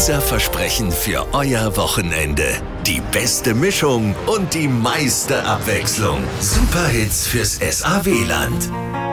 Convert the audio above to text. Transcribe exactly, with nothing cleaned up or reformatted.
Unser Versprechen für euer Wochenende. Die beste Mischung und die meiste Abwechslung. Superhits fürs S A W-Land.